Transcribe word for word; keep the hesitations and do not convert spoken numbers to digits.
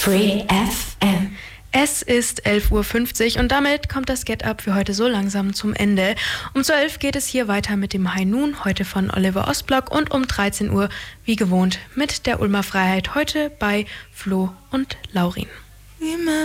Free F M. Es ist elf Uhr fünfzig und damit kommt das Get Up für heute so langsam zum Ende. Um zwölf geht es hier weiter mit dem High Noon, heute von Oliver Ostblock, und um dreizehn Uhr, wie gewohnt, mit der Ulmer Freiheit, heute bei Flo und Laurin.